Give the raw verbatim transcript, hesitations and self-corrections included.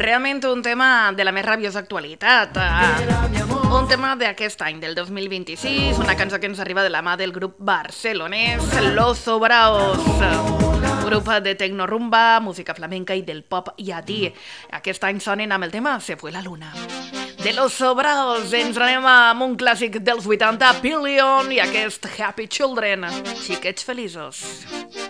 realment un tema de la més rabiosa actualitat. Uh, un tema d'aquest any, del dos mil vint-i-sis, una cançó que ens arriba de la mà del grup barcelonès Los Sobraos, grup de tecnorumba, música flamenca i del pop llatí. Aquest any sonen amb el tema Se fue la luna. De Los Sobraos ens anem amb un clàssic dels vuitanta, Pillion, i aquest Happy Children, xiquets feliços.